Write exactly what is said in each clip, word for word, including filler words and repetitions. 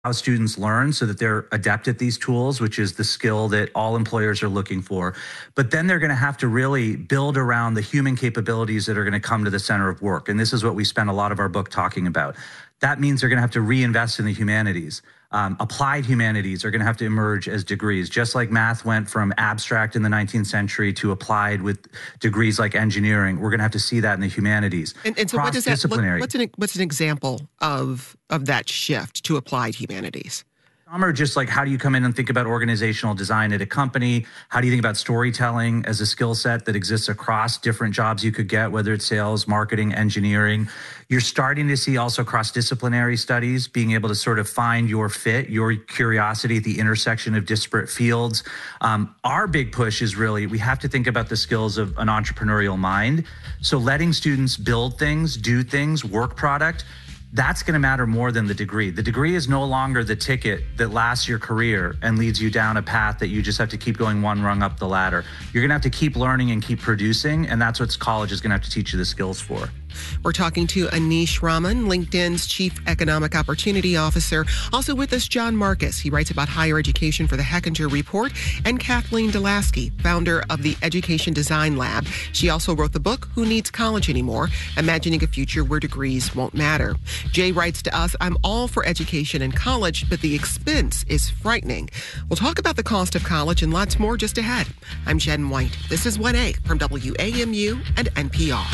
how students learn so that they're adept at these tools, which is the skill that all employers are looking for. But then they're going to have to really build around the human capabilities that are going to come to the center of work. And this is what we spend a lot of our book talking about. That means they're going to have to reinvest in the humanities. Um, applied humanities are going to have to emerge as degrees, just like math went from abstract in the nineteenth century to applied with degrees like engineering. We're going to have to see that in the humanities. And, and so what does that look, what's an, what's an example of, of that shift to applied humanities? Some are just like, how do you come in and think about organizational design at a company? How do you think about storytelling as a skill set that exists across different jobs you could get, whether it's sales, marketing, engineering? You're starting to see also cross-disciplinary studies being able to sort of find your fit, your curiosity at the intersection of disparate fields. Um, our big push is really, we have to think about the skills of an entrepreneurial mind. So letting students build things, do things, work product, that's going to matter more than the degree. The degree is no longer the ticket that lasts your career and leads you down a path that you just have to keep going one rung up the ladder. You're going to have to keep learning and keep producing, and that's what college is going to have to teach you the skills for. We're talking to Anish Raman, LinkedIn's Chief Economic Opportunity Officer. Also with us, John Marcus. He writes about higher education for the Hechinger Report, and Kathleen Delaski, founder of the Education Design Lab. She also wrote the book, Who Needs College Anymore? Imagining a Future Where Degrees Won't Matter. Jay writes to us, I'm all for education and college, but the expense is frightening. We'll talk about the cost of college and lots more just ahead. I'm Jen White. This is one A from W A M U and N P R.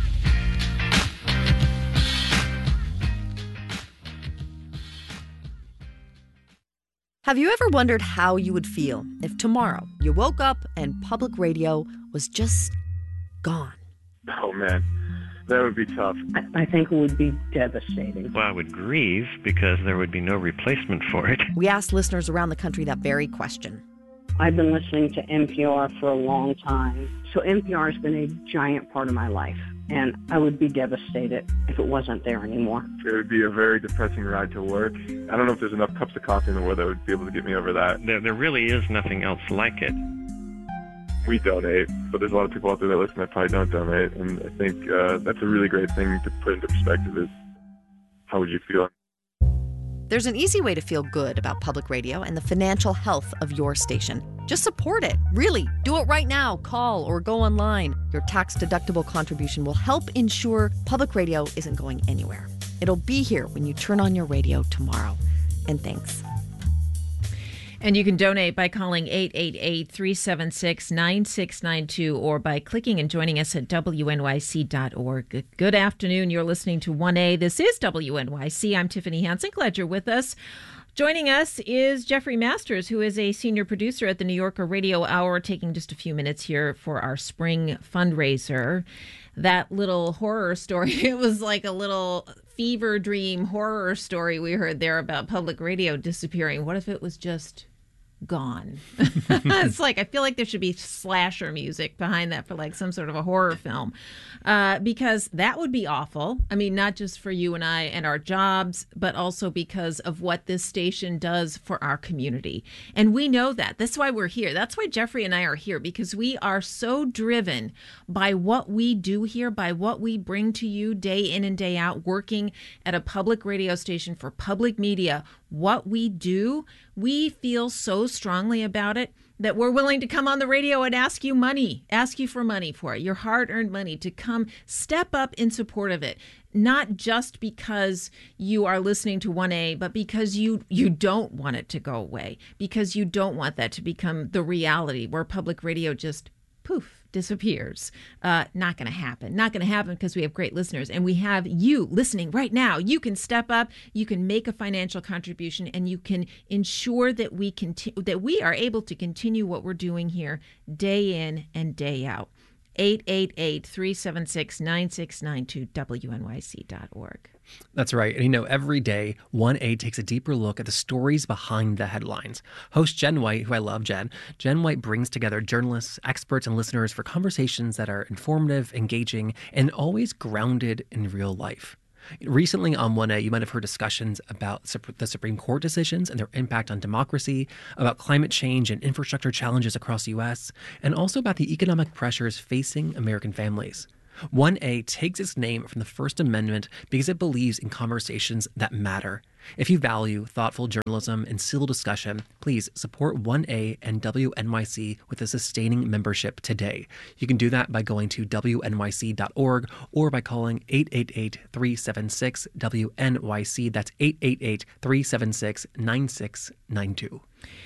Have you ever wondered how you would feel if tomorrow you woke up and public radio was just gone? Oh, man, that would be tough. I, I think it would be devastating. Well, I would grieve because there would be no replacement for it. We asked listeners around the country that very question. I've been listening to N P R for a long time, so N P R has been a giant part of my life. And I would be devastated if it wasn't there anymore. It would be a very depressing ride to work. I don't know if there's enough cups of coffee in the world that would be able to get me over that. There, there really is nothing else like it. We donate, but there's a lot of people out there that listen that probably don't donate. And I think uh, that's a really great thing to put into perspective is how would you feel? There's an easy way to feel good about public radio and the financial health of your station. Just support it. Really, do it right now. Call or go online. Your tax-deductible contribution will help ensure public radio isn't going anywhere. It'll be here when you turn on your radio tomorrow. And thanks. And you can donate by calling eight eight eight, three seven six, nine six nine two or by clicking and joining us at W N Y C dot org. Good afternoon. You're listening to one A. This is W N Y C. I'm Tiffany Hansen. Glad you're with us. Joining us is Jeffrey Masters, who is a senior producer at the New Yorker Radio Hour, taking just a few minutes here for our spring fundraiser. That little horror story, it was like a little fever dream horror story we heard there about public radio disappearing. What if it was just gone? It's like, I feel like there should be slasher music behind that for like some sort of a horror film, uh, because that would be awful. I mean, not just for you and I and our jobs, but also because of what this station does for our community. And we know that. That's why we're here. That's why Jeffrey and I are here, because we are so driven by what we do here, by what we bring to you day in and day out, working at a public radio station for public media. What we do, we feel so strongly about it that we're willing to come on the radio and ask you money, ask you for money for it, your hard-earned money, to come step up in support of it. Not just because you are listening to one A, but because you you don't want it to go away, because you don't want that to become the reality where public radio just poof, disappears. Uh, not going to happen. Not going to happen because we have great listeners, and we have you listening right now. You can step up, you can make a financial contribution, and you can ensure that we conti- that we are able to continue what we're doing here day in and day out. eight eight eight, three seven six, nine six nine two, W N Y C dot org. That's right. And you know, every day, one A takes a deeper look at the stories behind the headlines. Host Jen White, who I love, Jen, Jen White brings together journalists, experts, and listeners for conversations that are informative, engaging, and always grounded in real life. Recently on one A, you might have heard discussions about the Supreme Court decisions and their impact on democracy, about climate change and infrastructure challenges across the U S, and also about the economic pressures facing American families. one A takes its name from the First Amendment because it believes in conversations that matter. If you value thoughtful journalism and civil discussion, please support one A and W N Y C with a sustaining membership today. You can do that by going to W N Y C dot org or by calling eight eight eight, three seven six, W N Y C. That's eight eight eight, three seven six, nine six nine two.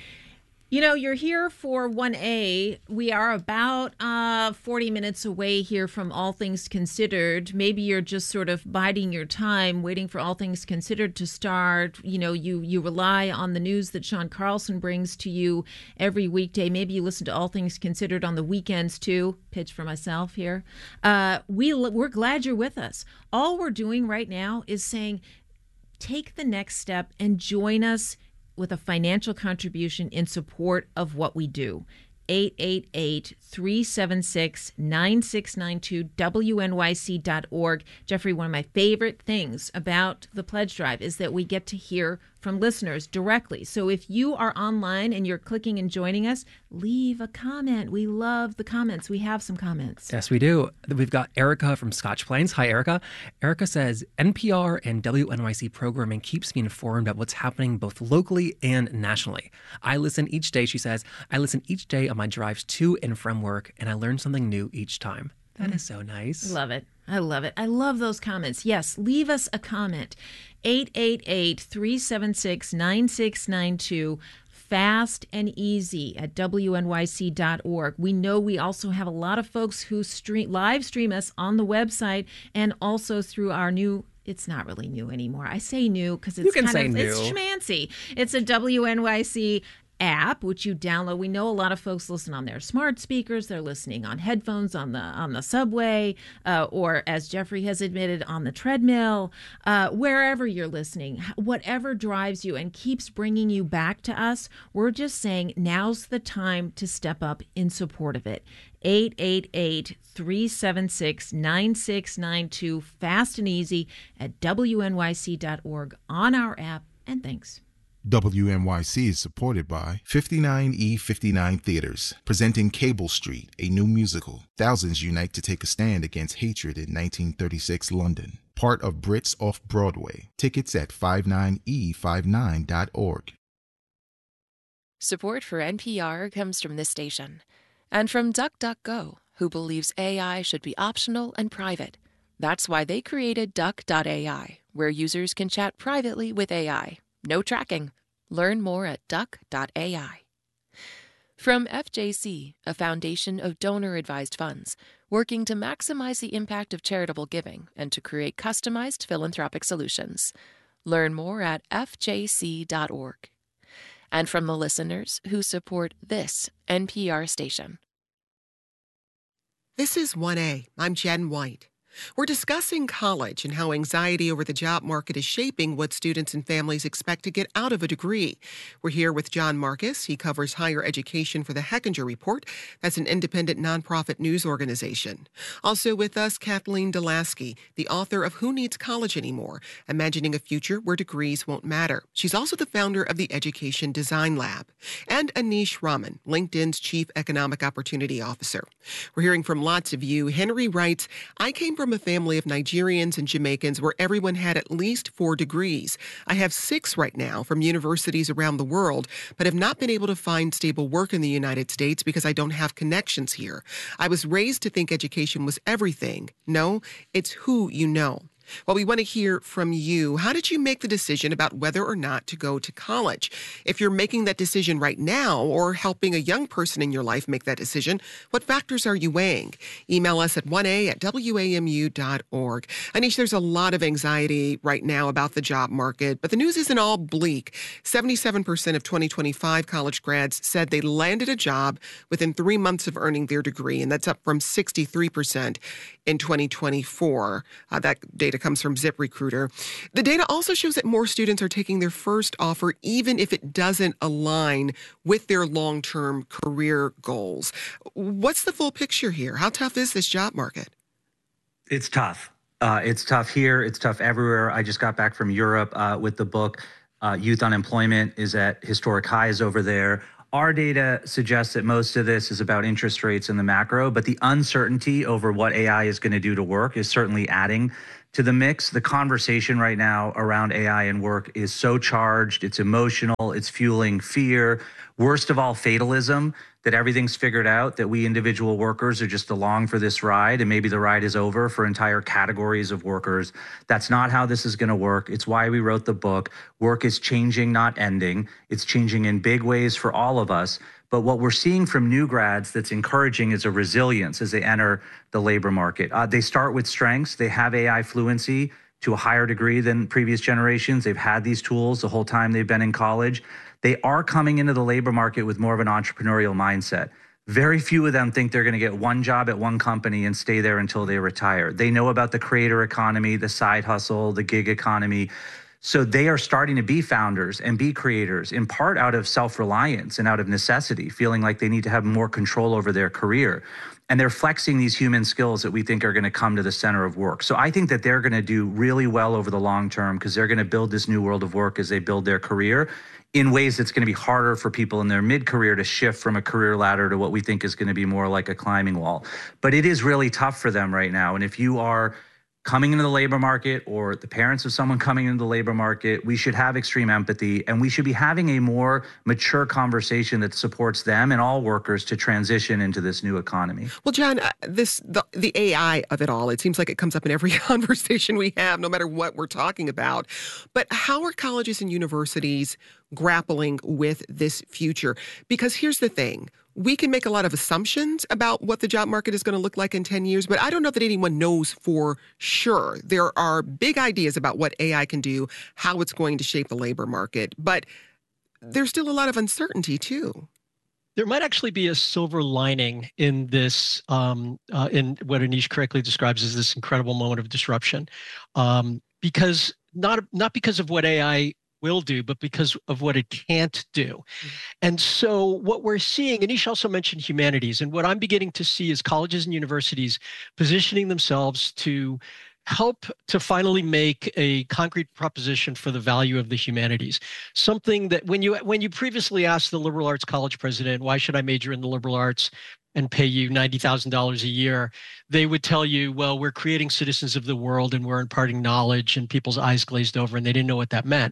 You know, you're here for one A. We are about uh, forty minutes away here from All Things Considered. Maybe you're just sort of biding your time, waiting for All Things Considered to start. You know, you, you rely on the news that Sean Carlson brings to you every weekday. Maybe you listen to All Things Considered on the weekends, too. Pitch for myself here. Uh, we, we're glad you're with us. All we're doing right now is saying, take the next step and join us with a financial contribution in support of what we do. eight eight eight, three seven six, nine six nine two, W N Y C dot org. Jeffrey, one of my favorite things about the pledge drive is that we get to hear from listeners directly. So if you are online and you're clicking and joining us, leave a comment. We love the comments. We have some comments. Yes, we do. We've got Erica from Scotch Plains. Hi, Erica. Erica says, N P R and W N Y C programming keeps me informed about what's happening both locally and nationally. I listen each day, she says, I listen each day on my drives to and from work, and I learn something new each time. That mm. is so nice. Love it. I love it. I love those comments. Yes, leave us a comment. eight eight eight, three seven six, nine six nine two. Fast and easy at W N Y C dot org. We know we also have a lot of folks who stream, live stream us on the website and also through our new, it's not really new anymore. I say new because it's you can kind say of, new. It's schmancy. It's a W N Y C app, which you download. We know a lot of folks listen on their smart speakers. They're listening on headphones on the on the subway, uh, or as Jeffrey has admitted, on the treadmill. Uh, wherever you're listening, whatever drives you and keeps bringing you back to us, we're just saying now's the time to step up in support of it. eight eight eight, three seven six, nine six nine two. Fast and easy at W N Y C dot org on our app. And thanks. W N Y C is supported by fifty-nine E fifty-nine Theaters, presenting Cable Street, a new musical. Thousands unite to take a stand against hatred in nineteen thirty-six London. Part of Brits Off-Broadway. Tickets at fifty-nine E fifty-nine dot org. Support for N P R comes from this station and from DuckDuckGo, who believes A I should be optional and private. That's why they created Duck dot A I, where users can chat privately with A I. No tracking. Learn more at Duck dot A I. From F J C, a foundation of donor-advised funds, working to maximize the impact of charitable giving and to create customized philanthropic solutions. Learn more at F J C dot org. And from the listeners who support this N P R station. This is one A. I'm Jen White. We're discussing college and how anxiety over the job market is shaping what students and families expect to get out of a degree. We're here with John Marcus. He covers higher education for the Hechinger Report. That's an independent nonprofit news organization. Also with us, Kathleen Delasky, the author of Who Needs College Anymore? Imagining a Future Where Degrees Won't Matter. She's also the founder of the Education Design Lab. And Anish Raman, LinkedIn's Chief Economic Opportunity Officer. We're hearing from lots of you. Henry writes, I came from a family of Nigerians and Jamaicans where everyone had at least four degrees. I have six right now from universities around the world, but have not been able to find stable work in the United States because I don't have connections here. I was raised to think education was everything. No, it's who you know. Well, we want to hear from you. How did you make the decision about whether or not to go to college? If you're making that decision right now or helping a young person in your life make that decision, what factors are you weighing? Email us at one A at W A M U dot org. Anish, there's a lot of anxiety right now about the job market, but the news isn't all bleak. seventy-seven percent of twenty twenty-five college grads said they landed a job within three months of earning their degree, and that's up from sixty-three percent in twenty twenty-four. Uh, that data comes from ZipRecruiter. The data also shows that more students are taking their first offer even if it doesn't align with their long-term career goals. What's the full picture here? How tough is this job market? It's tough. Uh, it's tough here. It's tough everywhere. I just got back from Europe uh, with the book. Uh, youth unemployment is at historic highs over there. Our data suggests that most of this is about interest rates in the macro, but the uncertainty over what A I is going to do to work is certainly adding to the mix. The conversation right now around A I and work is so charged. It's emotional. It's fueling fear. Worst of all, fatalism, that everything's figured out, that we individual workers are just along for this ride, and maybe the ride is over for entire categories of workers. That's not how this is going to work. It's why we wrote the book. Work is changing, not ending. It's changing in big ways for all of us. But what we're seeing from new grads that's encouraging is a resilience as they enter the labor market. Uh, they start with strengths. They have A I fluency to a higher degree than previous generations. They've had these tools the whole time they've been in college. They are coming into the labor market with more of an entrepreneurial mindset. Very few of them think they're going to get one job at one company and stay there until they retire. They know about the creator economy, the side hustle, the gig economy. So they are starting to be founders and be creators, in part out of self-reliance and out of necessity, feeling like they need to have more control over their career. And they're flexing these human skills that we think are going to come to the center of work. So I think that they're going to do really well over the long term, because they're going to build this new world of work as they build their career in ways that's going to be harder for people in their mid-career to shift from a career ladder to what we think is going to be more like a climbing wall. But it is really tough for them right now. And if you are coming into the labor market, or the parents of someone coming into the labor market, we should have extreme empathy, and we should be having a more mature conversation that supports them and all workers to transition into this new economy. Well, John, uh, this the, the A I of it all, it seems like it comes up in every conversation we have, no matter what we're talking about. But how are colleges and universities grappling with this future? Because here's the thing. We can make a lot of assumptions about what the job market is going to look like in ten years, but I don't know that anyone knows for sure. There are big ideas about what A I can do, how it's going to shape the labor market, but there's still a lot of uncertainty too. There might actually be a silver lining in this, um, uh, in what Anish correctly describes as this incredible moment of disruption, um, because not not because of what A I will do, but because of what it can't do. Mm-hmm. And so what we're seeing, Anish also mentioned humanities, and what I'm beginning to see is colleges and universities positioning themselves to help to finally make a concrete proposition for the value of the humanities. Something that when you when you previously asked the liberal arts college president, why should I major in the liberal arts and pay you ninety thousand dollars a year, they would tell you, well, we're creating citizens of the world and we're imparting knowledge, and people's eyes glazed over and they didn't know what that meant.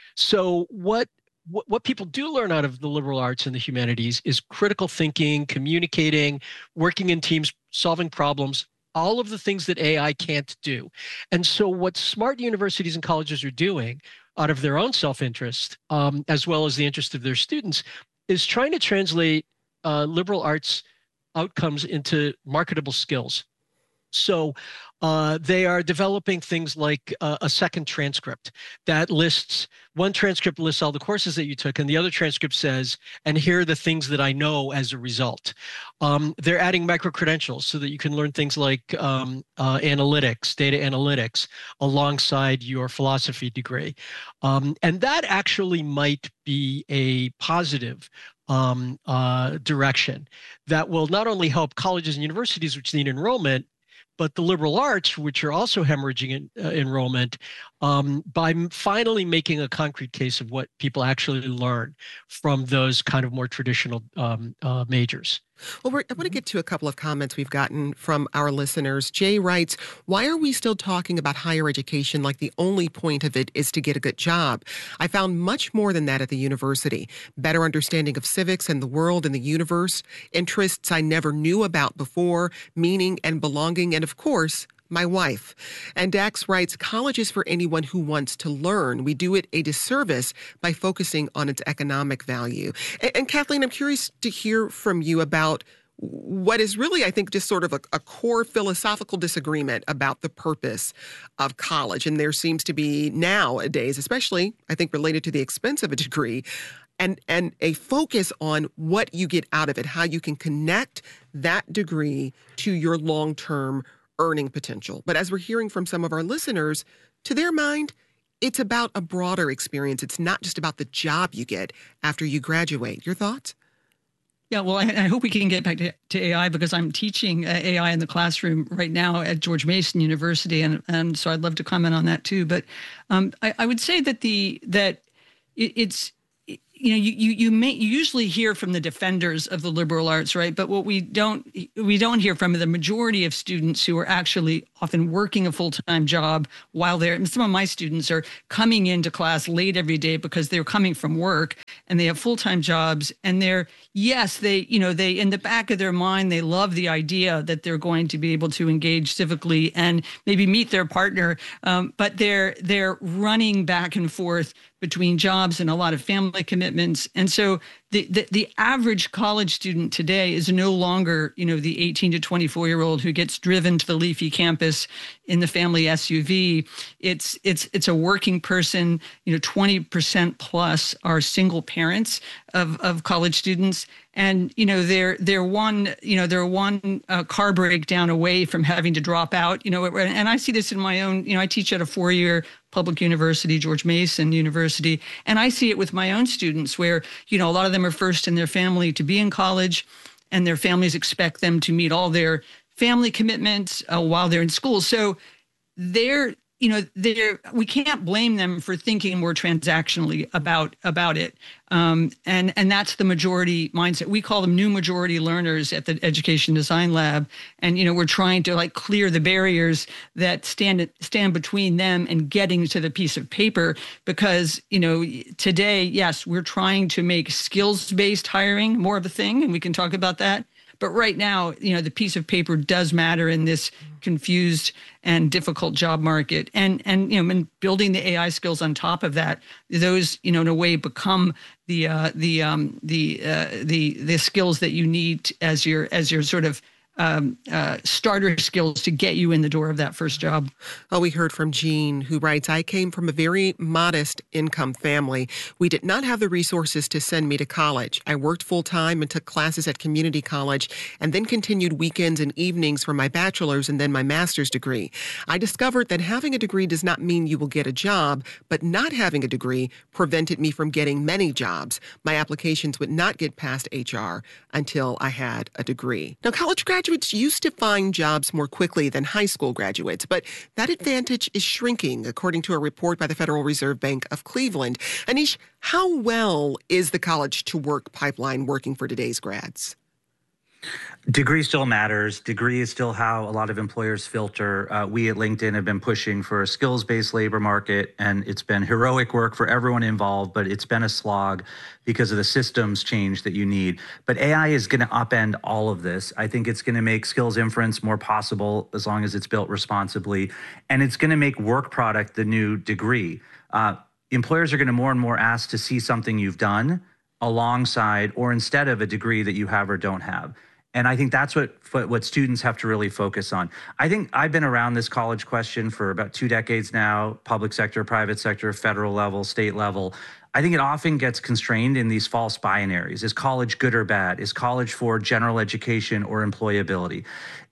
So what, what what people do learn out of the liberal arts and the humanities is critical thinking, communicating, working in teams, solving problems, all of the things that A I can't do. And so what smart universities and colleges are doing out of their own self-interest, um, as well as the interest of their students, is trying to translate uh, liberal arts outcomes into marketable skills. So uh, they are developing things like uh, a second transcript that lists, one transcript lists all the courses that you took, and the other transcript says, and here are the things that I know as a result. Um, they're adding micro-credentials so that you can learn things like um, uh, analytics, data analytics, alongside your philosophy degree. Um, and that actually might be a positive um, uh, direction that will not only help colleges and universities, which need enrollment, but the liberal arts, which are also hemorrhaging in, uh, enrollment, um, by m- finally making a concrete case of what people actually learn from those kind of more traditional um, uh, majors. Well, we're, I want to get to a couple of comments we've gotten from our listeners. Jay writes, why are we still talking about higher education like the only point of it is to get a good job? I found much more than that at the university. Better understanding of civics and the world and the universe, interests I never knew about before, meaning and belonging, and of course, my wife. And Dax writes, college is for anyone who wants to learn. We do it a disservice by focusing on its economic value. And, and Kathleen, I'm curious to hear from you about what is really, I think, just sort of a, a core philosophical disagreement about the purpose of college. And there seems to be nowadays, especially, I think, related to the expense of a degree, and, and a focus on what you get out of it, how you can connect that degree to your long-term earning potential. But as we're hearing from some of our listeners, to their mind, it's about a broader experience. It's not just about the job you get after you graduate. Your thoughts? Yeah, well, I, I hope we can get back to, to A I, because I'm teaching uh, A I in the classroom right now at George Mason University, and and so I'd love to comment on that too. But um, I, I would say that the that it, it's you know, you, you, you may you usually hear from the defenders of the liberal arts, right? But what we don't, we don't hear from the majority of students who are actually often working a full-time job while they're, and some of my students are coming into class late every day because they're coming from work and they have full-time jobs, and they're, yes, they, you know, they, in the back of their mind, they love the idea that they're going to be able to engage civically and maybe meet their partner, um, but they're, they're running back and forth between jobs and a lot of family commitments. And so the, the, the average college student today is no longer, you know, the eighteen to twenty-four year old who gets driven to the leafy campus in the family S U V. It's, it's, it's a working person. You know, twenty percent plus are single parents of, of college students. And, you know, they're, they're one, you know, they're one uh, car breakdown away from having to drop out, you know, and I see this in my own, you know, I teach at a four-year public university, George Mason University, and I see it with my own students where, you know, a lot of them are first in their family to be in college, and their families expect them to meet all their family commitments uh, while they're in school. So they're, you know, they're, we can't blame them for thinking more transactionally about about it. Um, and, and that's the majority mindset. We call them new majority learners at the Education Design Lab. And, you know, we're trying to like clear the barriers that stand stand between them and getting to the piece of paper. Because, you know, today, yes, we're trying to make skills-based hiring more of a thing, and we can talk about that. But right now, you know, the piece of paper does matter in this confused and difficult job market. And, and you know, and building the A I skills on top of that, those, you know, in a way become the uh, the um, the uh, the the skills that you need as your as your sort of Um, uh, starter skills to get you in the door of that first job. Oh, we heard from Jean, who writes, I came from a very modest income family. We did not have the resources to send me to college. I worked full time and took classes at community college and then continued weekends and evenings for my bachelor's and then my master's degree. I discovered that having a degree does not mean you will get a job, but not having a degree prevented me from getting many jobs. My applications would not get past H R until I had a degree. Now, college graduates Graduates used to find jobs more quickly than high school graduates, but that advantage is shrinking, according to a report by the Federal Reserve Bank of Cleveland. Anish, how well is the college-to-work pipeline working for today's grads? Degree still matters. Degree is still how a lot of employers filter. Uh, we at LinkedIn have been pushing for a skills-based labor market, and it's been heroic work for everyone involved, but it's been a slog because of the systems change that you need. But A I is going to upend all of this. I think it's going to make skills inference more possible as long as it's built responsibly, and it's going to make work product the new degree. Uh, employers are going to more and more ask to see something you've done alongside or instead of a degree that you have or don't have. And I think that's what what students have to really focus on. I think I've been around this college question for about two decades now, public sector, private sector, federal level, state level. I think it often gets constrained in these false binaries. Is college good or bad? Is college for general education or employability?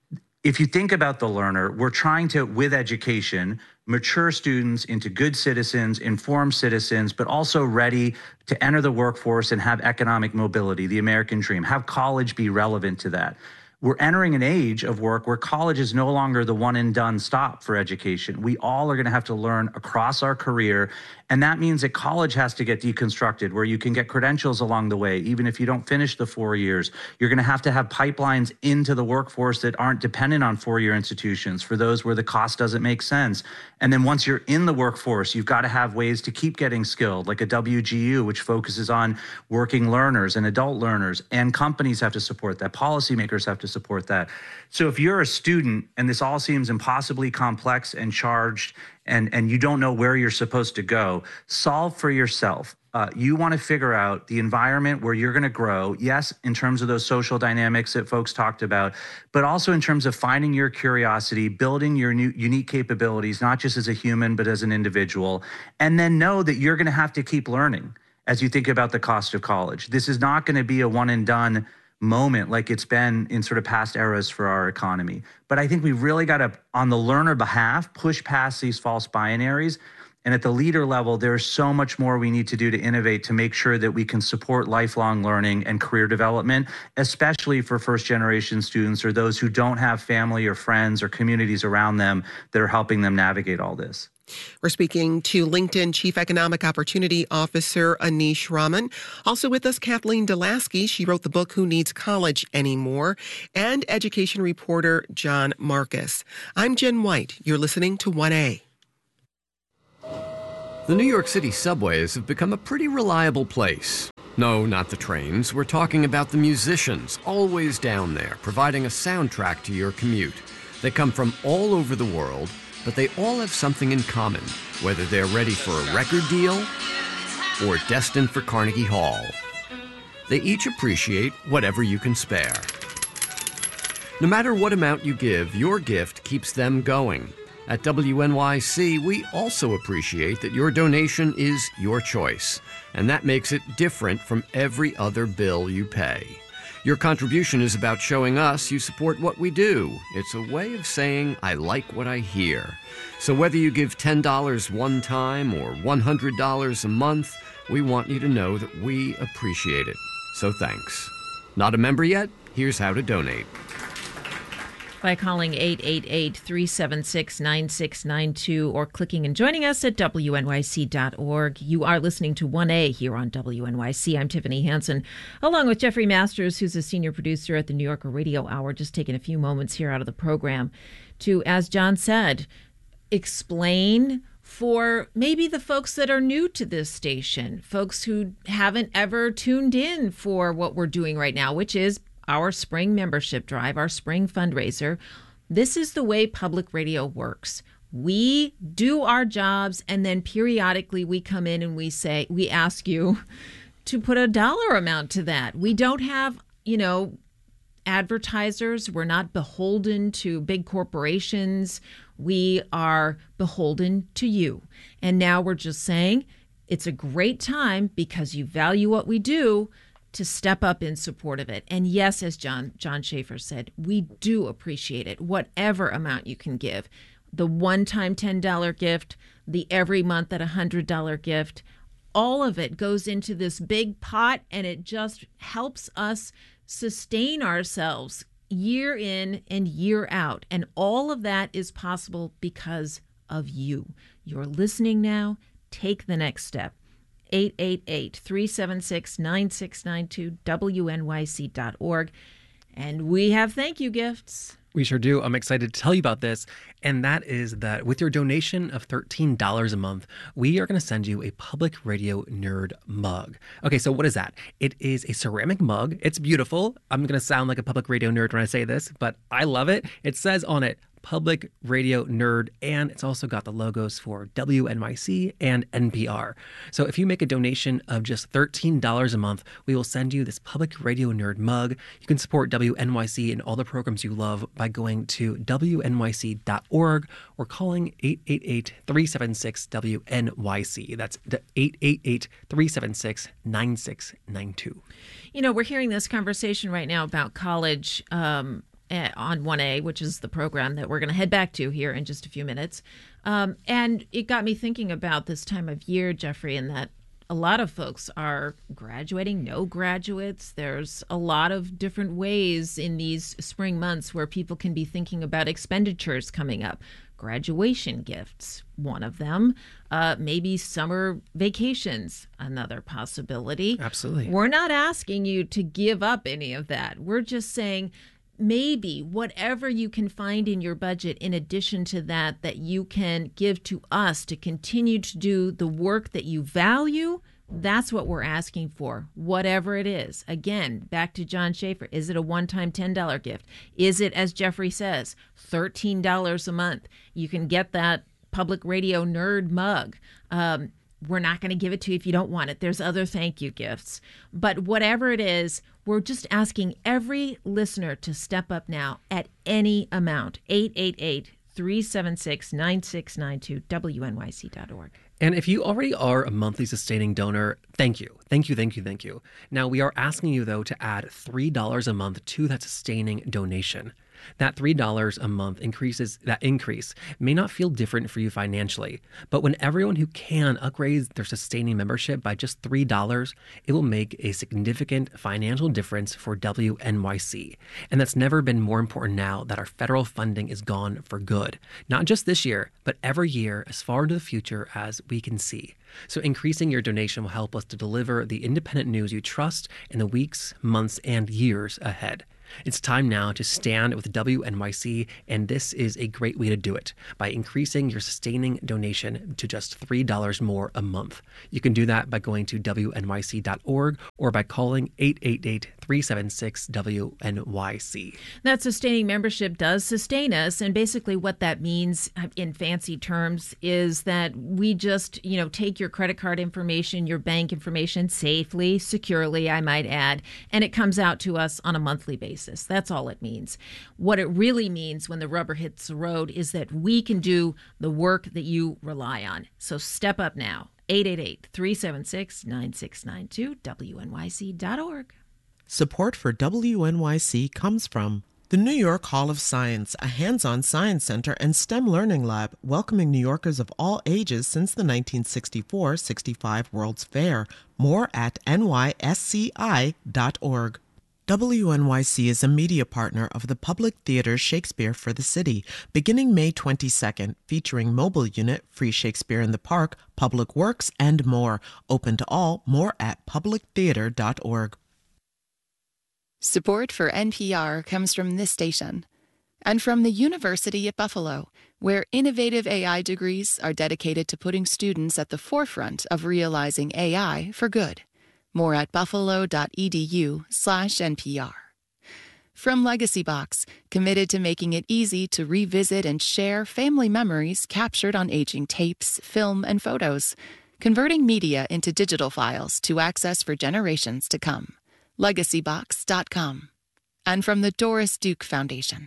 If you think about the learner, we're trying to, with education, mature students into good citizens, informed citizens, but also ready to enter the workforce and have economic mobility, the American dream, have college be relevant to that. We're entering an age of work where college is no longer the one and done stop for education. We all are going to have to learn across our career. And that means that college has to get deconstructed, where you can get credentials along the way. Even if you don't finish the four years, you're going to have to have pipelines into the workforce that aren't dependent on four-year institutions for those where the cost doesn't make sense. And then once you're in the workforce, you've got to have ways to keep getting skilled, like a W G U, which focuses on working learners and adult learners. And companies have to support that. Policymakers have to support that. So if you're a student and this all seems impossibly complex and charged, and, and you don't know where you're supposed to go, solve for yourself. Uh, you want to figure out the environment where you're going to grow, yes, in terms of those social dynamics that folks talked about, but also in terms of finding your curiosity, building your new unique capabilities, not just as a human, but as an individual. And then know that you're going to have to keep learning as you think about the cost of college. This is not going to be a one and done moment like it's been in sort of past eras for our economy. But I think we really got to, on the learner behalf, push past these false binaries. And at the leader level, there's so much more we need to do to innovate to make sure that we can support lifelong learning and career development, especially for first generation students or those who don't have family or friends or communities around them that are helping them navigate all this. We're speaking to LinkedIn Chief Economic Opportunity Officer Anish Raman. Also with us, Kathleen Delasky. She wrote the book Who Needs College Anymore? And education reporter John Marcus. I'm Jen White. You're listening to one A. The New York City subways have become a pretty reliable place. No, not the trains. We're talking about the musicians, always down there, providing a soundtrack to your commute. They come from all over the world, but they all have something in common, whether they're ready for a record deal or destined for Carnegie Hall. They each appreciate whatever you can spare. No matter what amount you give, your gift keeps them going. At W N Y C, we also appreciate that your donation is your choice, and that makes it different from every other bill you pay. Your contribution is about showing us you support what we do. It's a way of saying, I like what I hear. So whether you give ten dollars one time or one hundred dollars a month, we want you to know that we appreciate it. So thanks. Not a member yet? Here's how to donate. By calling eight eight eight, three seven six, nine six nine two or clicking and joining us at W N Y C dot org. You are listening to one A here on W N Y C. I'm Tiffany Hansen, along with Jeffrey Masters, who's a senior producer at the New Yorker Radio Hour, just taking a few moments here out of the program to, as John said, explain for maybe the folks that are new to this station, folks who haven't ever tuned in for what we're doing right now, which is our spring membership drive, our spring fundraiser. This is the way public radio works. We do our jobs, and then periodically we come in and we say, we ask you to put a dollar amount to that. We don't have, you know, advertisers. We're not beholden to big corporations. We are beholden to you. And now we're just saying it's a great time because you value what we do to step up in support of it. And yes, as John John Schaefer said, we do appreciate it, whatever amount you can give. The one-time ten dollars gift, the every month at one hundred dollars gift, all of it goes into this big pot, and it just helps us sustain ourselves year in and year out. And all of that is possible because of you. You're listening now. Take the next step. eight eight eight, three seven six, nine six nine two, W N Y C dot org. And we have thank you gifts. We sure do. I'm excited to tell you about this. And that is that with your donation of thirteen dollars a month, we are going to send you a Public Radio Nerd mug. Okay, so what is that? It is a ceramic mug. It's beautiful. I'm going to sound like a Public Radio Nerd when I say this, but I love it. It says on it, Public Radio Nerd, and it's also got the logos for W N Y C and N P R. So if you make a donation of just thirteen dollars a month, we will send you this Public Radio Nerd mug. You can support W N Y C and all the programs you love by going to W N Y C dot org or calling eight eight eight, three seven six, W N Y C. That's eight eight eight, three seven six, nine six nine two. You know, we're hearing this conversation right now about college um on one A, which is the program that we're going to head back to here in just a few minutes. Um, and it got me thinking about this time of year, Jeffrey, and that a lot of folks are graduating, no graduates. There's a lot of different ways in these spring months where people can be thinking about expenditures coming up. Graduation gifts, one of them. Uh, maybe summer vacations, another possibility. Absolutely. We're not asking you to give up any of that. We're just saying, maybe whatever you can find in your budget in addition to that, that you can give to us to continue to do the work that you value, that's what we're asking for, whatever it is. Again, back to John Schaefer. Is it a one-time ten dollars gift? Is it, as Jeffrey says, thirteen dollars a month? You can get that Public Radio Nerd mug. Um, We're not going to give it to you if you don't want it. There's other thank you gifts. But whatever it is, we're just asking every listener to step up now at any amount. eight eight eight, three seven six, nine six nine two, W N Y C dot org. And if you already are a monthly sustaining donor, thank you. Thank you, thank you, thank you. Now, we are asking you, though, to add three dollars a month to that sustaining donation. That three dollars a month increases that increase may not feel different for you financially, but when everyone who can upgrades their sustaining membership by just three dollars, it will make a significant financial difference for W N Y C. And that's never been more important now that our federal funding is gone for good. Not just this year, but every year as far into the future as we can see. So increasing your donation will help us to deliver the independent news you trust in the weeks, months, and years ahead. It's time now to stand with W N Y C, and this is a great way to do it by increasing your sustaining donation to just three dollars more a month. You can do that by going to W N Y C dot org or by calling eight eight eight, three seven six, W N Y C. That sustaining membership does sustain us, and basically what that means in fancy terms is that we just, you know, take your credit card information, your bank information safely, securely, I might add, and it comes out to us on a monthly basis. That's all it means. What it really means when the rubber hits the road is that we can do the work that you rely on. So step up now. eight eight eight, three seven six, nine six nine two, W N Y C dot org. Support for W N Y C comes from the New York Hall of Science, a hands-on science center and STEM learning lab welcoming New Yorkers of all ages since the nineteen sixty-four sixty-five World's Fair. More at N Y S C I dot org. W N Y C is a media partner of the Public Theater's Shakespeare for the City, beginning May twenty-second, featuring mobile unit, free Shakespeare in the Park, public works, and more. Open to all. More at public theater dot org. Support for N P R comes from this station and from the University at Buffalo, where innovative A I degrees are dedicated to putting students at the forefront of realizing A I for good. More at buffalo dot e d u slash N P R. From Legacy Box, committed to making it easy to revisit and share family memories captured on aging tapes, film, and photos, converting media into digital files to access for generations to come. legacy box dot com. And from the Doris Duke Foundation.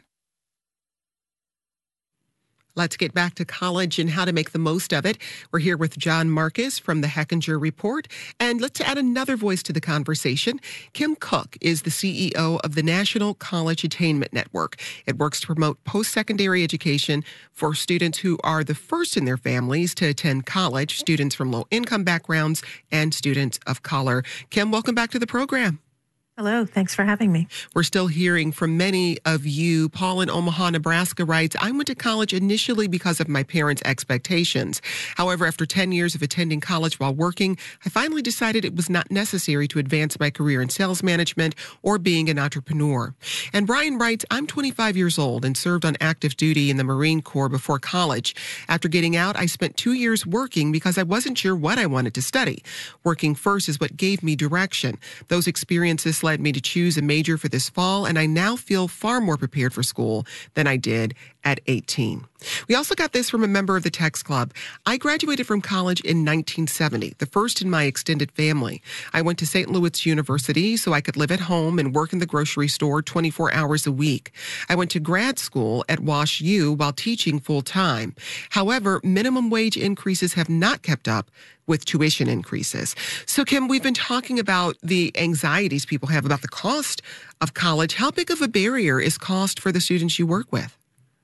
Let's get back to college and how to make the most of it. We're here with John Marcus from the Hechinger Report. And let's add another voice to the conversation. Kim Cook is the C E O of the National College Attainment Network. It works to promote post-secondary education for students who are the first in their families to attend college, students from low-income backgrounds, and students of color. Kim, welcome back to the program. Hello, thanks for having me. We're still hearing from many of you. Paul in Omaha, Nebraska writes, I went to college initially because of my parents' expectations. However, after ten years of attending college while working, I finally decided it was not necessary to advance my career in sales management or being an entrepreneur. And Brian writes, I'm twenty-five years old and served on active duty in the Marine Corps before college. After getting out, I spent two years working because I wasn't sure what I wanted to study. Working first is what gave me direction. Those experiences led me to choose a major for this fall, and I now feel far more prepared for school than I did at eighteen. We also got this from a member of the Text Club. I graduated from college in nineteen seventy, the first in my extended family. I went to Saint Louis University so I could live at home and work in the grocery store twenty-four hours a week. I went to grad school at Wash U while teaching full-time. However, minimum wage increases have not kept up with tuition increases. So, Kim, we've been talking about the anxieties people have about the cost of college. How big of a barrier is cost for the students you work with?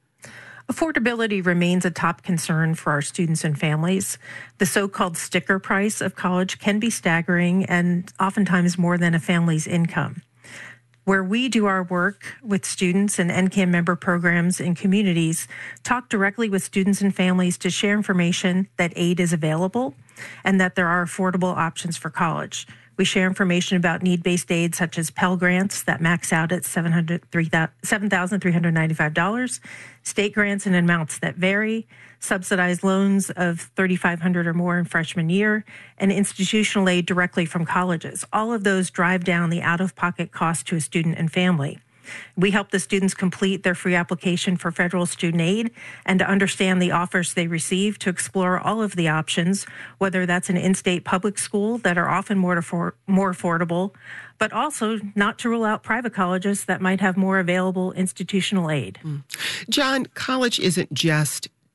Affordability remains a top concern for our students and families. The so-called sticker price of college can be staggering and oftentimes more than a family's income. Where we do our work with students and N C A M member programs in communities, talk directly with students and families to share information that aid is available and that there are affordable options for college. We share information about need-based aid such as Pell Grants that max out at seven thousand three hundred ninety-five dollars, state grants in amounts that vary, subsidized loans of three thousand five hundred dollars or more in freshman year, and institutional aid directly from colleges. All of those drive down the out-of-pocket cost to a student and family. We help the students complete their free application for federal student aid and to understand the offers they receive, to explore all of the options, whether that's an in-state public school that are often more, affor- more affordable, but also not to rule out private colleges that might have more available institutional aid. Mm. John, college isn't just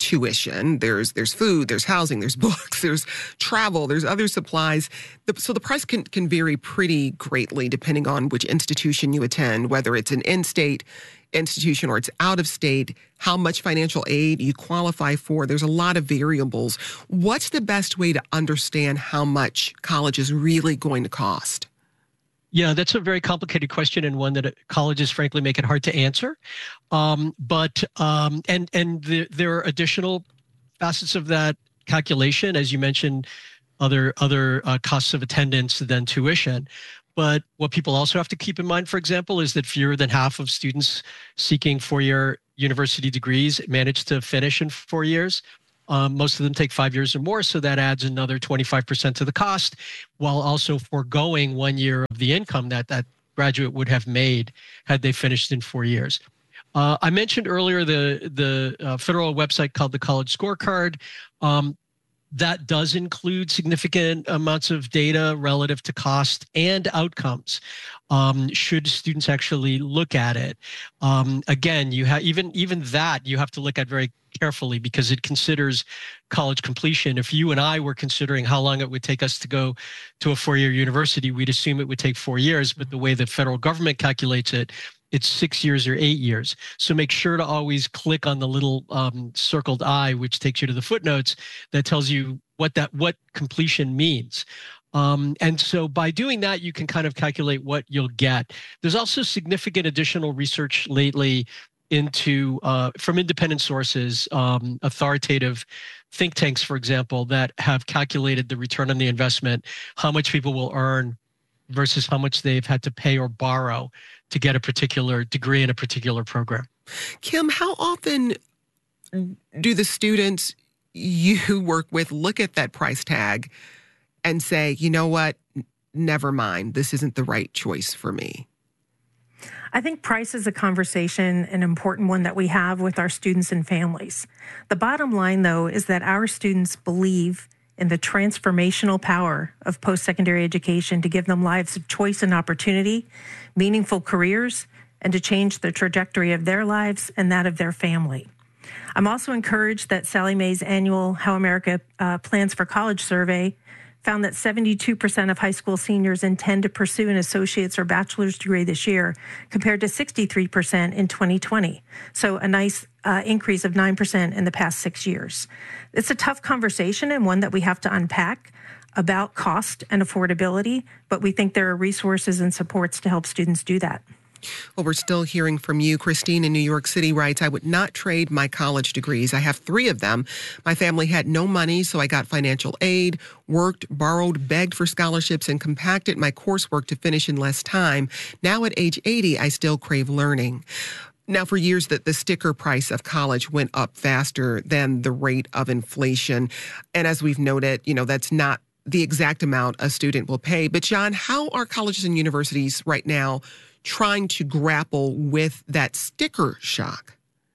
tuition, there's there's food, there's housing, there's books, there's travel, there's other supplies. The, so the price can, can vary pretty greatly depending on which institution you attend, whether it's an in-state institution or it's out of state, how much financial aid you qualify for. There's a lot of variables. What's the best way to understand how much college is really going to cost? Yeah, that's a very complicated question and one that colleges, frankly, make it hard to answer. Um, but um, and and the, there are additional facets of that calculation, as you mentioned, other other uh, costs of attendance than tuition. But what people also have to keep in mind, for example, is that fewer than half of students seeking four-year university degrees manage to finish in four years. Um, most of them take five years or more, so that adds another twenty-five percent to the cost, while also foregoing one year of the income that that graduate would have made had they finished in four years. Uh, I mentioned earlier the, the uh, federal website called the College Scorecard. Um, That does include significant amounts of data relative to cost and outcomes. Um, should students actually look at it? Um, again, you have even even that you have to look at very carefully because it considers college completion. If you and I were considering how long it would take us to go to a four-year university, we'd assume it would take four years. But the way the federal government calculates it, it's six years or eight years. So make sure to always click on the little um, circled I, which takes you to the footnotes that tells you what that what completion means. Um, and so by doing that, you can kind of calculate what you'll get. There's also significant additional research lately into uh, from independent sources, um, authoritative think tanks, for example, that have calculated the return on the investment, how much people will earn versus how much they've had to pay or borrow to get a particular degree in a particular program. Kim, how often do the students you work with look at that price tag and say, you know what, never mind, this isn't the right choice for me? I think price is a conversation, an important one that we have with our students and families. The bottom line, though, is that our students believe in the transformational power of post-secondary education to give them lives of choice and opportunity, meaningful careers, and to change the trajectory of their lives and that of their family. I'm also encouraged that Sallie Mae's annual How America uh, Plans for College survey found that seventy-two percent of high school seniors intend to pursue an associate's or bachelor's degree this year, compared to sixty-three percent in twenty twenty. So a nice uh, increase of nine percent in the past six years. It's a tough conversation and one that we have to unpack about cost and affordability, but we think there are resources and supports to help students do that. Well, we're still hearing from you. Christine in New York City writes, I would not trade my college degrees. I have three of them. My family had no money, so I got financial aid, worked, borrowed, begged for scholarships, and compacted my coursework to finish in less time. Now at age eighty, I still crave learning. Now, for years, the, the sticker price of college went up faster than the rate of inflation. And as we've noted, you know, that's not the exact amount a student will pay. But John, how are colleges and universities right now trying to grapple with that sticker shock?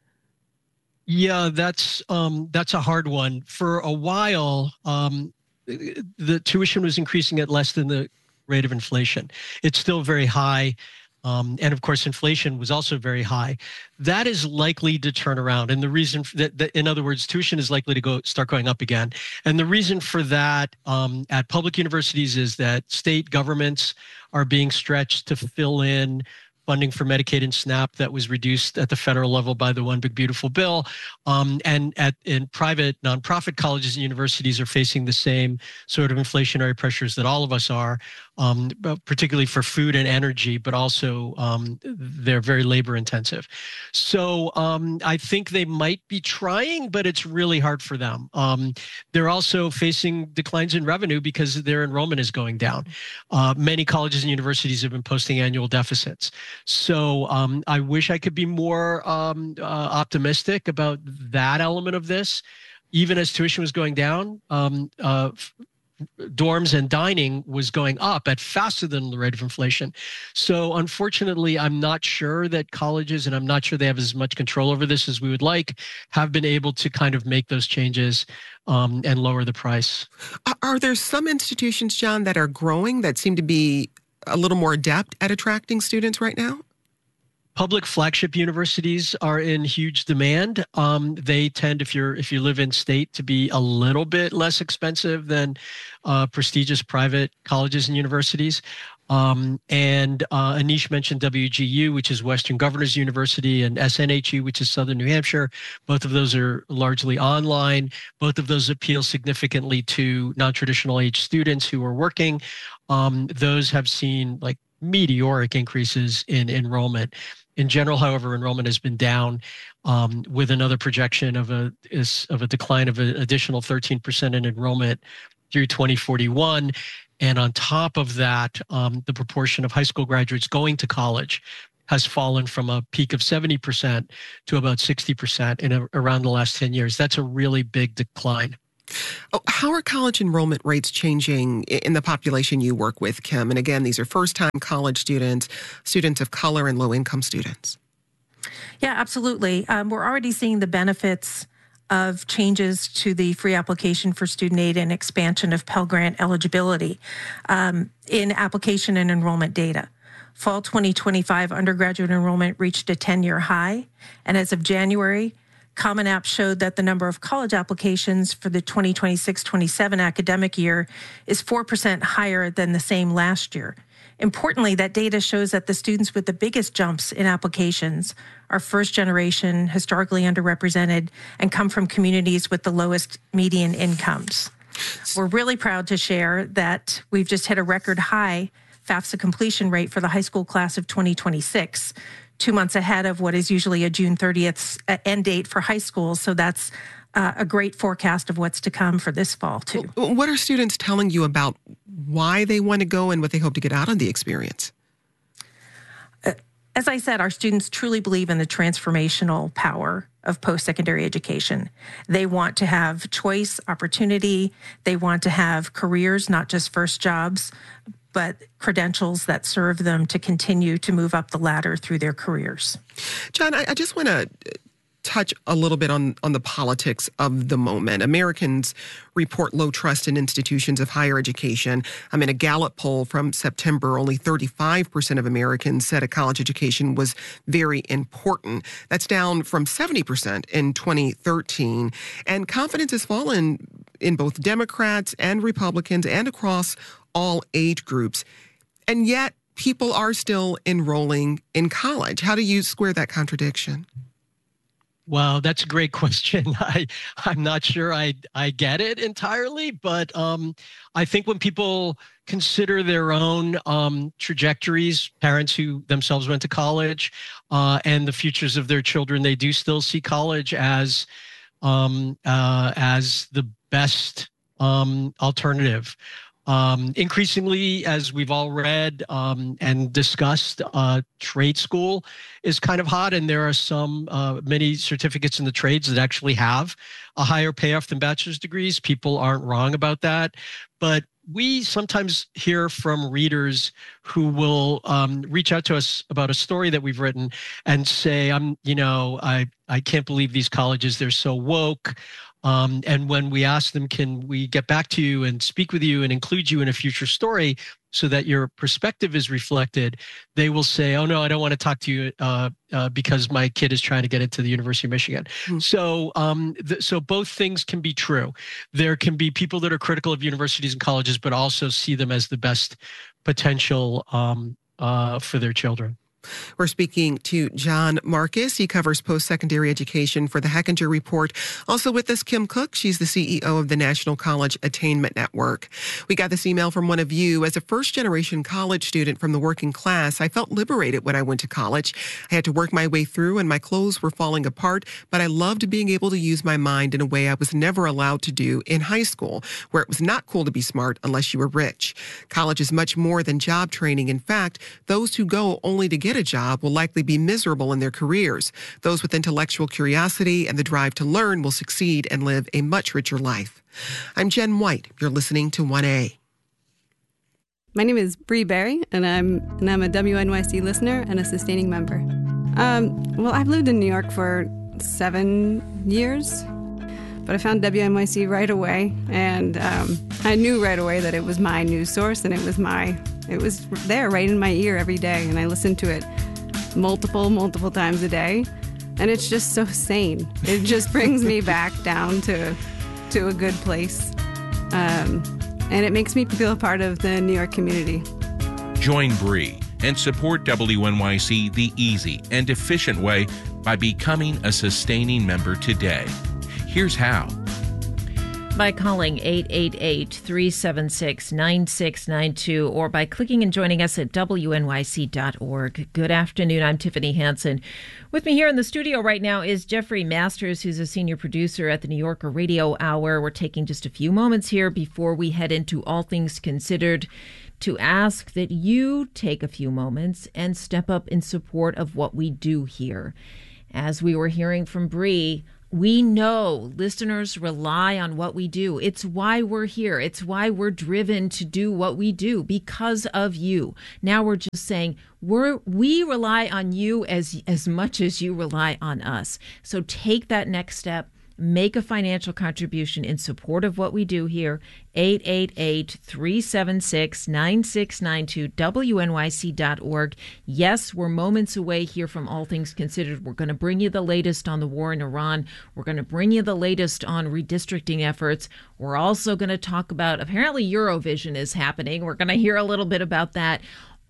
Yeah, that's um, that's a hard one. For a while, um, the tuition was increasing at less than the rate of inflation. It's still very high. Um, and of course, inflation was also very high. That is likely to turn around. And the reason that, that in other words, tuition is likely to go start going up again. And the reason for that um, at public universities is that state governments are being stretched to fill in funding for Medicaid and SNAP that was reduced at the federal level by the One Big Beautiful Bill. Um, and at in private nonprofit colleges and universities are facing the same sort of inflationary pressures that all of us are, um, particularly for food and energy, but also um, they're very labor intensive. So um, I think they might be trying, but it's really hard for them. Um, they're also facing declines in revenue because their enrollment is going down. Uh, many colleges and universities have been posting annual deficits. So um, I wish I could be more um, uh, optimistic about that element of this. Even as tuition was going down, um, uh, dorms and dining was going up at faster than the rate of inflation. So unfortunately, I'm not sure that colleges, and I'm not sure they have as much control over this as we would like, have been able to kind of make those changes um, and lower the price. Are there some institutions, John, that are growing that seem to be a little more adept at attracting students right now? public flagship universities are in huge demand. Um, they tend, if you're if you live in state, to be a little bit less expensive than uh, prestigious private colleges and universities. Um, and uh, Anish mentioned W G U, which is Western Governors University, and S N H U, which is Southern New Hampshire. Both of those are largely online. Both of those appeal significantly to non-traditional age students who are working. Um, those have seen like meteoric increases in enrollment. In general, however, enrollment has been down, um, with another projection of a is of a decline of an additional thirteen percent in enrollment through twenty forty-one. And on top of that, um, the proportion of high school graduates going to college has fallen from a peak of seventy percent to about sixty percent in a, around the last ten years. That's a really big decline. Oh, how are college enrollment rates changing in the population you work with, Kim? And again, these are first-time college students, students of color, and low-income students. Yeah, absolutely. Um, we're already seeing the benefits of changes to the free application for student aid and expansion of Pell Grant eligibility um, in application and enrollment data. Fall twenty twenty-five undergraduate enrollment reached a ten-year high, and as of January, Common App showed that the number of college applications for the twenty twenty-six twenty-seven academic year is four percent higher than the same last year. Importantly, that data shows that the students with the biggest jumps in applications are first generation, historically underrepresented, and come from communities with the lowest median incomes. We're really proud to share that we've just hit a record high FAFSA completion rate for the high school class of twenty twenty-six, two months ahead of what is usually a June thirtieth end date for high school. So that's uh, a great forecast of what's to come for this fall, too. What are students telling you about why they want to go and what they hope to get out of the experience? Uh, as I said, our students truly believe in the transformational power of post-secondary education. They want to have choice, opportunity. They want to have careers, not just first jobs, but credentials that serve them to continue to move up the ladder through their careers. John, I, I just want to touch a little bit on, on the politics of the moment. Americans report low trust in institutions of higher education. I'm in a Gallup poll from September. Only thirty-five percent of Americans said a college education was very important. That's down from seventy percent in twenty thirteen. And confidence has fallen in both Democrats and Republicans and across all age groups. And yet people are still enrolling in college. How do you square that contradiction? Well, that's a great question. I, I'm not sure I, I get it entirely, but um, I think when people consider their own um, trajectories, parents who themselves went to college, uh, and the futures of their children, they do still see college as um, uh, as the best um, alternative. Um, increasingly, as we've all read um, and discussed, uh, trade school is kind of hot, and there are some uh, many certificates in the trades that actually have a higher payoff than bachelor's degrees. People aren't wrong about that, but we sometimes hear from readers who will um, reach out to us about a story that we've written and say, "I'm, you know, I I can't believe these colleges, they're so woke." Um, and when we ask them, can we get back to you and speak with you and include you in a future story so that your perspective is reflected, they will say, oh, no, I don't want to talk to you uh, uh, because my kid is trying to get into the University of Michigan. Mm-hmm. So um, th- so both things can be true. There can be people that are critical of universities and colleges, but also see them as the best potential um, uh, for their children. We're speaking to John Marcus. He covers post-secondary education for the Hechinger Report. Also with us, Kim Cook. She's the C E O of the National College Attainment Network. We got this email from one of you. As a first-generation college student from the working class, I felt liberated when I went to college. I had to work my way through, and my clothes were falling apart, but I loved being able to use my mind in a way I was never allowed to do in high school, where it was not cool to be smart unless you were rich. College is much more than job training. In fact, those who go only to get a job will likely be miserable in their careers. Those with intellectual curiosity and the drive to learn will succeed and live a much richer life. I'm Jen White. You're listening to one A. My name is Bree Berry, and I'm and I'm a W N Y C listener and a sustaining member. Um, well, I've lived in New York for seven years, but I found W N Y C right away, and um, I knew right away that it was my news source, and it was my It was there right in my ear every day, and I listened to it multiple, multiple times a day. And it's just so sane. It just brings me back down to to a good place. Um, and it makes me feel part of the New York community. Join Bree and support W N Y C the easy and efficient way by becoming a sustaining member today. Here's how. By calling eight eight eight, three seven six, nine six nine two or by clicking and joining us at W N Y C dot org. Good afternoon. I'm Tiffany Hansen. With me here in the studio right now is Jeffrey Masters, who's a senior producer at the New Yorker Radio Hour. We're taking just a few moments here before we head into All Things Considered to ask that you take a few moments and step up in support of what we do here. As we were hearing from Bree, we know listeners rely on what we do. It's why we're here. It's why we're driven to do what we do, because of you. Now we're just saying we're we rely on you as as much as you rely on us. So take that next step. Make a financial contribution in support of what we do here. eight eight eight, three seven six, nine six nine two, W N Y C dot org. Yes, we're moments away here from All Things Considered. We're going to bring you the latest on the war in Iran. We're going to bring you the latest on redistricting efforts. We're also going to talk about, apparently Eurovision is happening. We're going to hear a little bit about that.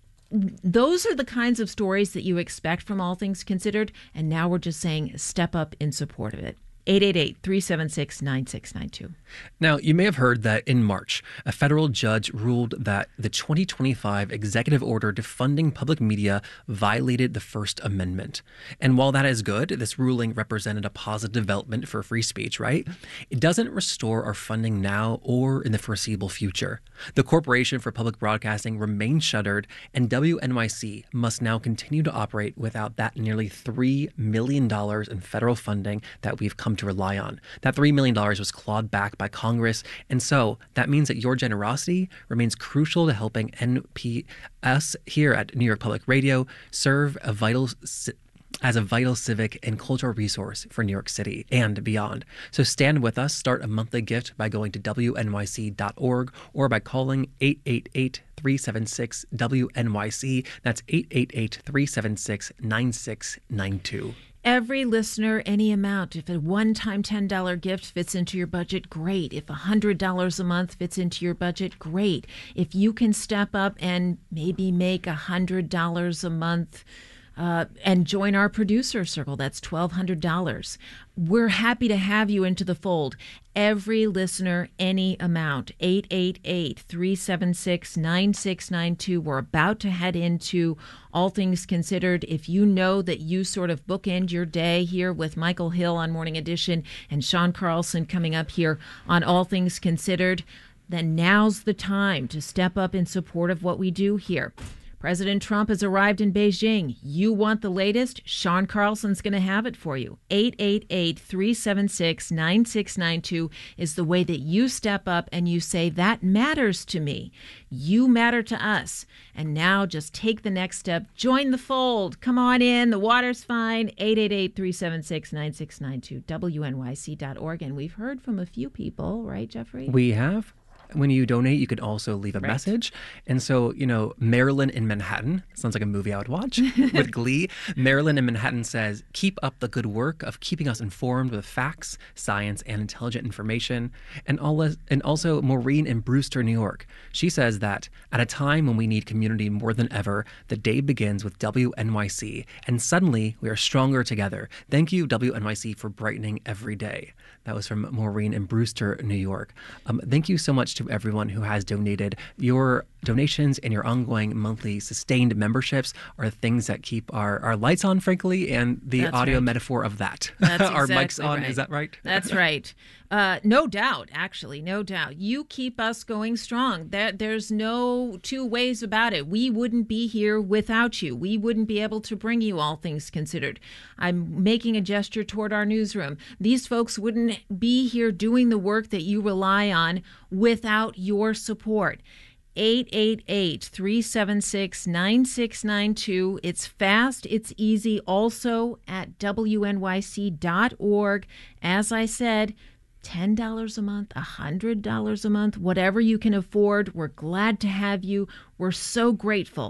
Those are the kinds of stories that you expect from All Things Considered. And now we're just saying step up in support of it. eight eight eight, three seven six, nine six nine two. Now, you may have heard that in March, a federal judge ruled that the twenty twenty-five executive order defunding public media violated the First Amendment. And while that is good, this ruling represented a positive development for free speech, right? It doesn't restore our funding now or in the foreseeable future. The Corporation for Public Broadcasting remains shuttered, and W N Y C must now continue to operate without that nearly three million dollars in federal funding that we've come to rely on. That three million dollars was clawed back by Congress, and so that means that your generosity remains crucial to helping N P S here at New York Public Radio serve a vital as a vital civic and cultural resource for New York City and beyond. So stand with us. Start a monthly gift by going to W N Y C dot org or by calling eight eight eight, three seven six, W N Y C. That's eight eight eight, three seven six, nine six nine two. Every listener, any amount. If a one-time ten dollars gift fits into your budget, great. If one hundred dollars a month fits into your budget, great. If you can step up and maybe make one hundred dollars a month uh, and join our producer circle, that's twelve hundred dollars. We're happy to have you into the fold. Every listener, any amount. eight eight eight, three seven six, nine six nine two. We're about to head into All Things Considered. If you know that you sort of bookend your day here with Michael Hill on Morning Edition and Sean Carlson coming up here on All Things Considered, then now's the time to step up in support of what we do here. President Trump has arrived in Beijing. You want the latest? Sean Carlson's going to have it for you. eight eight eight, three seven six, nine six nine two is the way that you step up and you say, that matters to me. You matter to us. And now just take the next step. Join the fold. Come on in. The water's fine. eight eight eight, three seven six, nine six nine two, W N Y C dot org. And we've heard from a few people, right, Jeffrey? We have. When you donate, you can also leave a right. message. And so, you know, Marilyn in Manhattan, sounds like a movie I would watch with Glee. Marilyn in Manhattan says, keep up the good work of keeping us informed with facts, science, and intelligent information. And, all, and also Maureen in Brewster, New York. She says that at a time when we need community more than ever, the day begins with W N Y C. And suddenly we are stronger together. Thank you, W N Y C, for brightening every day. That was from Maureen in Brewster, New York. Um, thank you so much to everyone who has donated. Your donations and your ongoing monthly sustained memberships are things that keep our, our lights on, frankly, and the That's audio right. metaphor of that. That's our exactly mics on, right. Is that right? That's right. Uh, no doubt, actually, no doubt. You keep us going strong. There, there's no two ways about it. We wouldn't be here without you. We wouldn't be able to bring you All Things Considered. I'm making a gesture toward our newsroom. These folks wouldn't be here doing the work that you rely on without your support. eight eight eight, three seven six, nine six nine two. It's fast, it's easy. Also at W N Y C dot org. As I said, ten dollars a month, one hundred dollars a month, whatever you can afford. We're glad to have you. We're so grateful.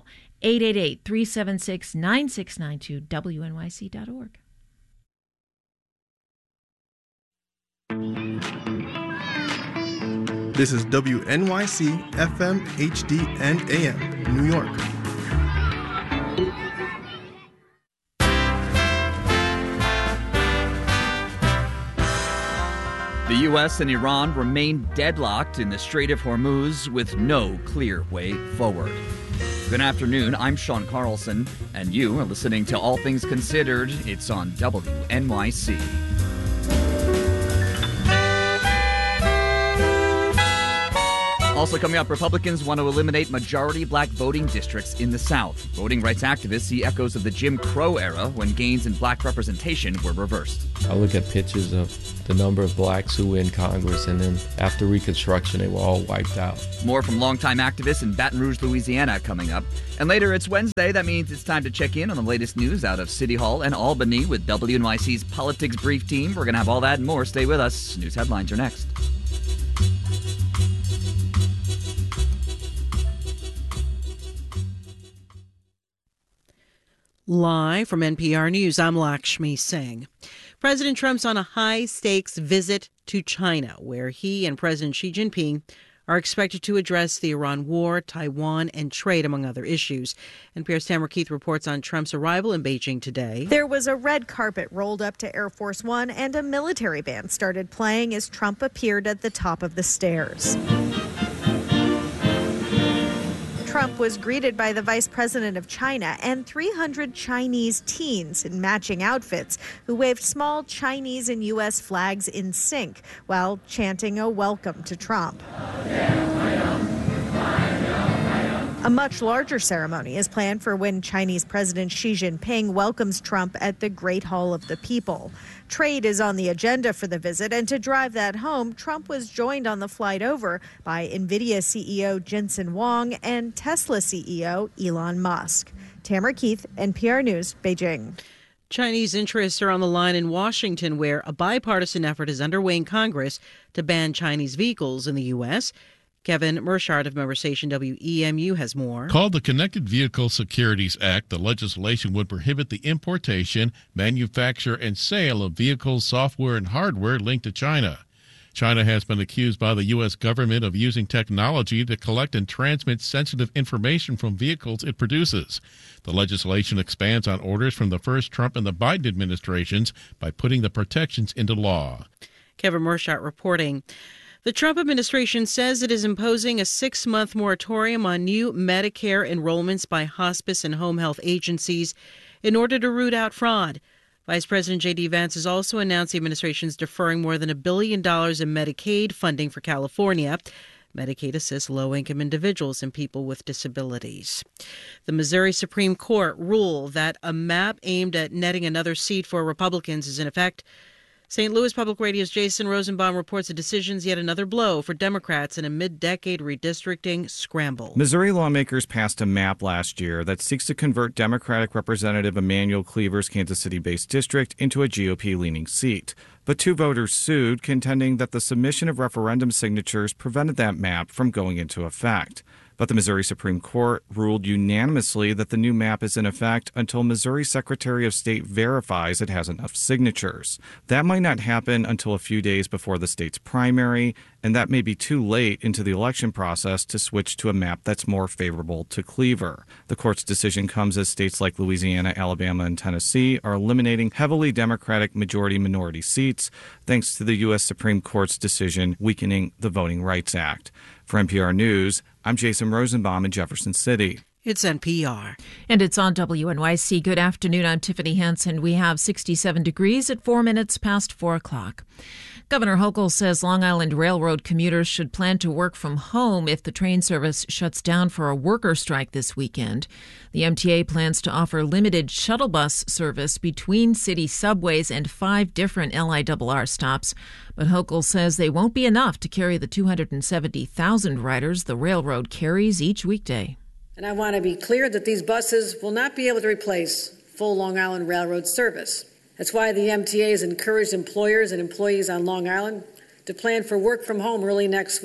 eight eight eight, three seven six, nine six nine two, W N Y C dot org. This is W N Y C F M, H D, and A M, New York. The U S and Iran remain deadlocked in the Strait of Hormuz with no clear way forward. Good afternoon, I'm Sean Carlson, and you are listening to All Things Considered. It's on W N Y C. Also coming up, Republicans want to eliminate majority black voting districts in the South. Voting rights activists see echoes of the Jim Crow era when gains in black representation were reversed. I look at pictures of the number of blacks who were in Congress, and then after Reconstruction, they were all wiped out. More from longtime activists in Baton Rouge, Louisiana coming up. And later, it's Wednesday. That means it's time to check in on the latest news out of City Hall and Albany with W N Y C's Politics Brief team. We're going to have all that and more. Stay with us. News headlines are next. Live from N P R News, I'm Lakshmi Singh. President Trump's on a high-stakes visit to China, where he and President Xi Jinping are expected to address the Iran war, Taiwan, and trade, among other issues. N P R's Tamara Keith reports on Trump's arrival in Beijing today. There was a red carpet rolled up to Air Force One, and a military band started playing as Trump appeared at the top of the stairs. Trump was greeted by the vice president of China and three hundred Chinese teens in matching outfits who waved small Chinese and U S flags in sync while chanting a welcome to Trump. A much larger ceremony is planned for when Chinese President Xi Jinping welcomes Trump at the Great Hall of the People. Trade is on the agenda for the visit, and to drive that home, Trump was joined on the flight over by NVIDIA C E O Jensen Huang and Tesla C E O Elon Musk. Tamara Keith, N P R News, Beijing. Chinese interests are on the line in Washington, where a bipartisan effort is underway in Congress to ban Chinese vehicles in the U S Kevin Mershard of member station W E M U has more. Called the Connected Vehicle Securities Act, the legislation would prohibit the importation, manufacture, and sale of vehicles, software, and hardware linked to China. China has been accused by the U S government of using technology to collect and transmit sensitive information from vehicles it produces. The legislation expands on orders from the first Trump and the Biden administrations by putting the protections into law. Kevin Mershard reporting. The Trump administration says it is imposing a six-month moratorium on new Medicare enrollments by hospice and home health agencies in order to root out fraud. Vice President J D Vance has also announced the administration is deferring more than a billion dollars in Medicaid funding for California. Medicaid assists low-income individuals and people with disabilities. The Missouri Supreme Court ruled that a map aimed at netting another seat for Republicans is in effect. Saint Louis Public Radio's Jason Rosenbaum reports the decision's yet another blow for Democrats in a mid-decade redistricting scramble. Missouri lawmakers passed a map last year that seeks to convert Democratic Representative Emanuel Cleaver's Kansas City-based district into a G O P-leaning seat. But two voters sued, contending that the submission of referendum signatures prevented that map from going into effect. But the Missouri Supreme Court ruled unanimously that the new map is in effect until Missouri Secretary of State verifies it has enough signatures. That might not happen until a few days before the state's primary, and that may be too late into the election process to switch to a map that's more favorable to Cleaver. The court's decision comes as states like Louisiana, Alabama, and Tennessee are eliminating heavily Democratic majority-minority seats, thanks to the U S Supreme Court's decision weakening the Voting Rights Act. For N P R News, I'm Jason Rosenbaum in Jefferson City. It's N P R. And it's on W N Y C. Good afternoon. I'm Tiffany Hansen. We have sixty-seven degrees at four minutes past four o'clock. Governor Hochul says Long Island Railroad commuters should plan to work from home if the train service shuts down for a worker strike this weekend. The M T A plans to offer limited shuttle bus service between city subways and five different L I R R stops. But Hochul says they won't be enough to carry the two hundred seventy thousand riders the railroad carries each weekday. And I want to be clear that these buses will not be able to replace full Long Island Railroad service. That's why the M T A has encouraged employers and employees on Long Island to plan for work from home early next week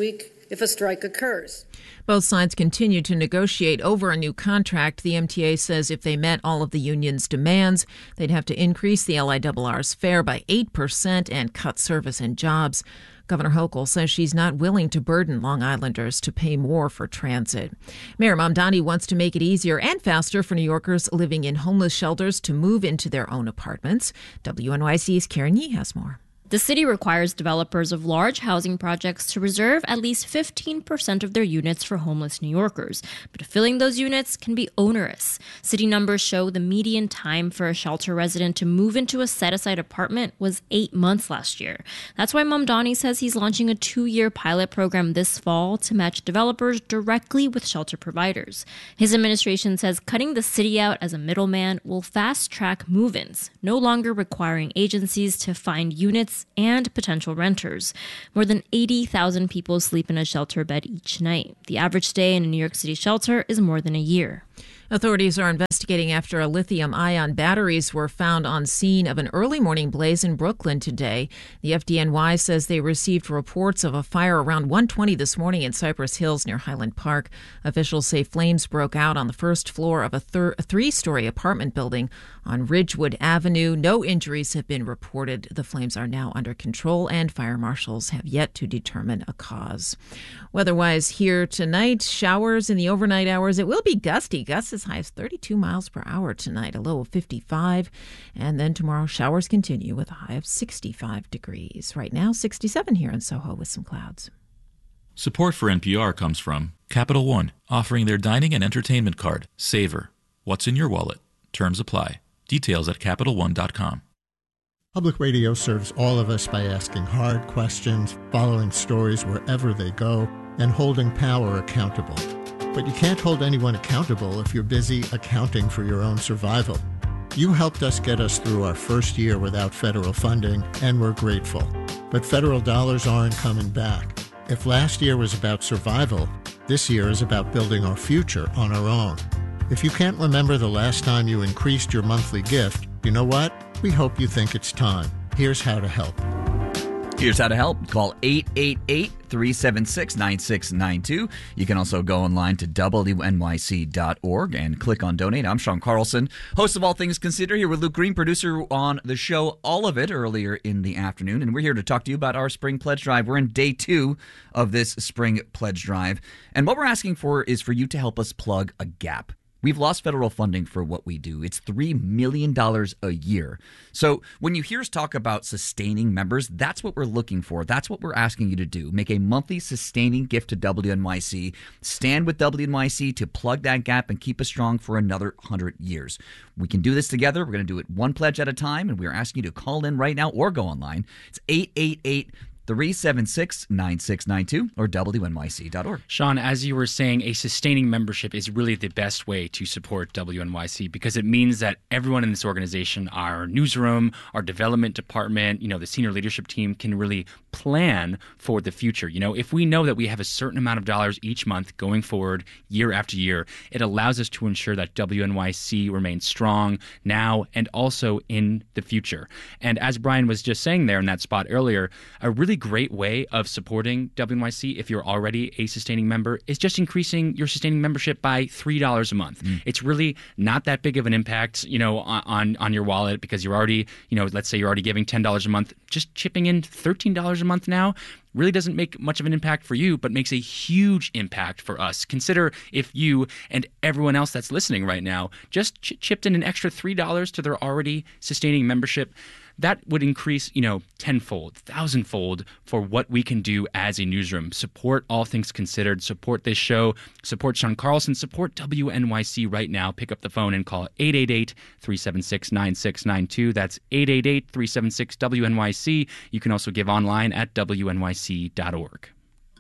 if a strike occurs. Both sides continue to negotiate over a new contract. The M T A says if they met all of the union's demands, they'd have to increase the L I R R's fare by eight percent and cut service and jobs. Governor Hochul says she's not willing to burden Long Islanders to pay more for transit. Mayor Mamdani wants to make it easier and faster for New Yorkers living in homeless shelters to move into their own apartments. W N Y C's Karen Yee has more. The city requires developers of large housing projects to reserve at least fifteen percent of their units for homeless New Yorkers. But filling those units can be onerous. City numbers show the median time for a shelter resident to move into a set-aside apartment was eight months last year. That's why Mamdani says he's launching a two-year pilot program this fall to match developers directly with shelter providers. His administration says cutting the city out as a middleman will fast-track move-ins, no longer requiring agencies to find units and potential renters. More than eighty thousand people sleep in a shelter bed each night. The average stay in a New York City shelter is more than a year. Authorities are investigating after a lithium-ion batteries were found on scene of an early morning blaze in Brooklyn today. The F D N Y says they received reports of a fire around one twenty this morning in Cypress Hills near Highland Park. Officials say flames broke out on the first floor of a, thir- a three-story apartment building on Ridgewood Avenue. No injuries have been reported. The flames are now under control, and fire marshals have yet to determine a cause. Weather-wise here tonight, showers in the overnight hours. It will be gusty. Gusts as high as thirty-two miles per hour tonight, a low of fifty-five. And then tomorrow, showers continue with a high of sixty-five degrees. Right now, sixty-seven here in Soho with some clouds. Support for N P R comes from Capital One, offering their dining and entertainment card, Savor. What's in your wallet? Terms apply. Details at Capital One dot com. Public radio serves all of us by asking hard questions, following stories wherever they go, and holding power accountable. But you can't hold anyone accountable if you're busy accounting for your own survival. You helped us get us through our first year without federal funding, and we're grateful. But federal dollars aren't coming back. If last year was about survival, this year is about building our future on our own. If you can't remember the last time you increased your monthly gift, you know what? We hope you think it's time. Here's how to help. Here's how to help. Call eight eight eight, three seven six, nine six nine two. You can also go online to W N Y C dot org and click on donate. I'm Sean Carlson, host of All Things Considered, here with Luke Green, producer on the show All of It earlier in the afternoon. And we're here to talk to you about our Spring Pledge Drive. We're in day two of this Spring Pledge Drive. And what we're asking for is for you to help us plug a gap. We've lost federal funding for what we do. It's three million dollars a year. So when you hear us talk about sustaining members, that's what we're looking for. That's what we're asking you to do. Make a monthly sustaining gift to W N Y C. Stand with W N Y C to plug that gap and keep us strong for another one hundred years. We can do this together. We're going to do it one pledge at a time, and we're asking you to call in right now or go online. It's eight eight eight, three seven six, nine six nine two or W N Y C dot org. Sean, as you were saying, a sustaining membership is really the best way to support W N Y C because it means that everyone in this organization, our newsroom, our development department, you know, the senior leadership team can really plan for the future. You know, if we know that we have a certain amount of dollars each month going forward year after year, it allows us to ensure that W N Y C remains strong now and also in the future. And as Brian was just saying there in that spot earlier, a really great way of supporting W N Y C if you're already a sustaining member is just increasing your sustaining membership by three dollars a month. Mm. It's really not that big of an impact, you know, on on your wallet because you're already, you know, let's say you're already giving ten dollars a month. Just chipping in thirteen dollars a month now really doesn't make much of an impact for you, but makes a huge impact for us. Consider if you and everyone else that's listening right now just ch- chipped in an extra three dollars to their already sustaining membership. That would increase, you know, tenfold, thousandfold for what we can do as a newsroom. Support All Things Considered, support this show, support Sean Carlson, support W N Y C right now. Pick up the phone and call eight eight eight, three seven six, nine six nine two. That's eight eight eight, three seven six, W N Y C. You can also give online at W N Y C dot org.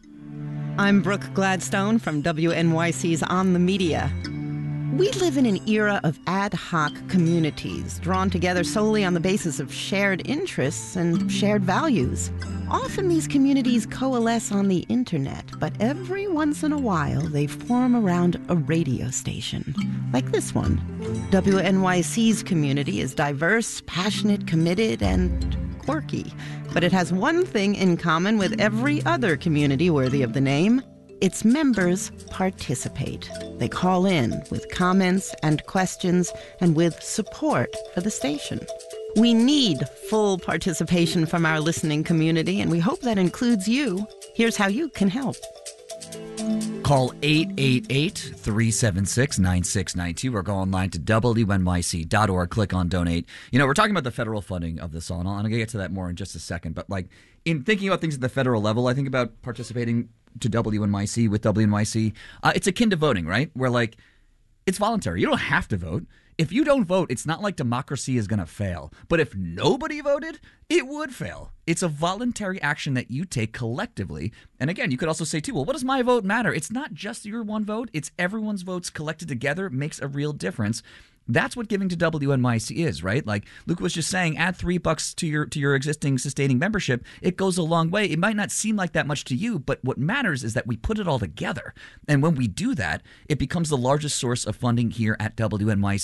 I'm Brooke Gladstone from W N Y C's On the Media. We live in an era of ad hoc communities drawn together solely on the basis of shared interests and shared values. Often these communities coalesce on the internet, but every once in a while they form around a radio station, like this one. W N Y C's community is diverse, passionate, committed, and quirky, but it has one thing in common with every other community worthy of the name. Its members participate. They call in with comments and questions and with support for the station. We need full participation from our listening community, and we hope that includes you. Here's how you can help. Call eight eight eight, three seven six, nine six nine two or go online to W N Y C dot org. Click on donate. You know, we're talking about the federal funding of this all, and I'm going to get to that more in just a second. But, like, in thinking about things at the federal level, I think about participating to W N Y C with W N Y C. Uh, it's akin to voting, right? Where, like, it's voluntary. You don't have to vote. If you don't vote, it's not like democracy is going to fail. But if nobody voted, it would fail. It's a voluntary action that you take collectively. And again, you could also say, too, well, what does my vote matter? It's not just your one vote. It's everyone's votes collected together makes a real difference. That's what giving to W N Y C is, right? Like Luke was just saying, add three bucks to your to your existing sustaining membership. It goes a long way. It might not seem like that much to you, but what matters is that we put it all together. And when we do that, it becomes the largest source of funding here at W N Y C.